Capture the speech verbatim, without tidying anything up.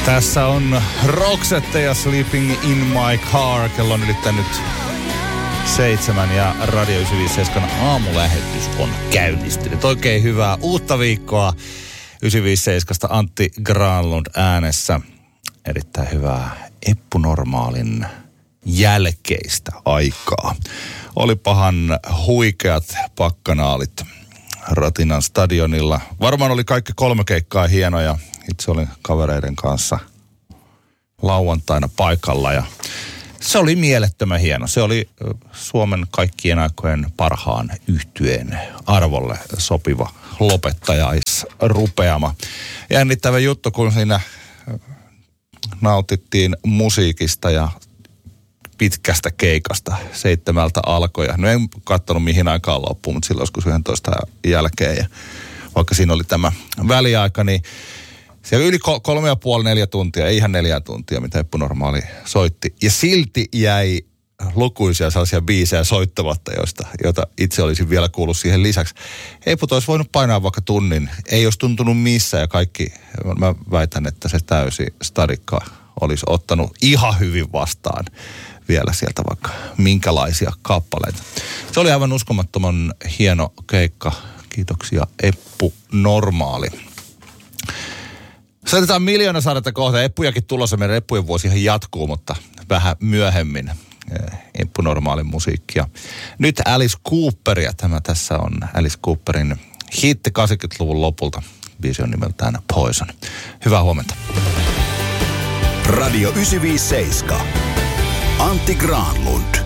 Tässä on Roxette ja Sleeping in My Car. Kello on ylittänyt seitsemän ja Radio yhdeksänsataaviisikymmentäseitsemän aamulähetys on käynnistynyt. Oikein hyvää uutta viikkoa yhdeksänsataaviisikymmentäseitsemän Antti Granlund äänessä. Erittäin hyvää Eppu Normaalin jälkeistä aikaa. Olipahan huikeat pakkanaalit Ratinan stadionilla. Varmaan oli kaikki kolme keikkaa hienoja. Itse olin kavereiden kanssa lauantaina paikalla ja se oli mielettömän hieno. Se oli Suomen kaikkien aikojen parhaan yhtyeen arvolle sopiva lopettajaisrupeama. Jännittävä juttu, kun siinä nautittiin musiikista ja pitkästä keikasta seitsemältä alkoi. No en katsonut mihin aikaan loppuun, mutta silloin joskus yksitoista jälkeen. Ja vaikka siinä oli tämä väliaika, niin siellä yli kolme ja puoli, neljä tuntia, ei ihan neljä tuntia, mitä Eppu Normaali soitti. Ja silti jäi lukuisia sellaisia biisejä soittamatta, joista, joita itse olisin vielä kuullut siihen lisäksi. Eppu olisi voinut painaa vaikka tunnin. Ei olisi tuntunut missään ja kaikki, mä väitän, että se täysi stadikka olisi ottanut ihan hyvin vastaan vielä sieltä vaikka minkälaisia kappaleita. Se oli aivan uskomattoman hieno keikka. Kiitoksia Eppu Normaali. Soitetaan miljoona saadetta kohta. Eppujakin tulossa. Meidän Eppujen vuosi ihan jatkuu, mutta vähän myöhemmin Eppu Normaalin musiikkia. Nyt Alice Cooperia. Tämä tässä on Alice Cooperin hitti kahdeksankymmentäluvun lopulta. Biisi on nimeltään Poison. Hyvää huomenta. Radio yhdeksänsataaviisikymmentäseitsemän. Antti Granlund.